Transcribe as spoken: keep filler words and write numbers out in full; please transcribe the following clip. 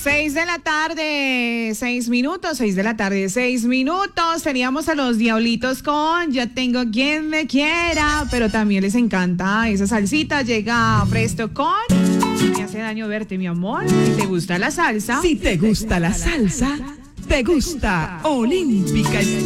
Seis de la tarde, seis minutos, seis de la tarde, seis minutos. Teníamos a los Diablitos con Yo tengo quien me quiera, pero también les encanta esa salsita. Llega Presto con Me hace daño verte, mi amor. Si te gusta la salsa. Si te gusta la salsa, te gusta Olímpica